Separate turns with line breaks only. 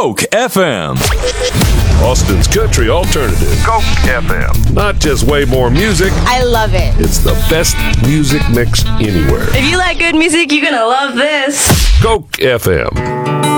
Coke FM.
Austin's country alternative.
Coke FM.
Not just way more music.
I love it.
It's the best music mix anywhere.
If you like good music, you're gonna love this.
Coke FM.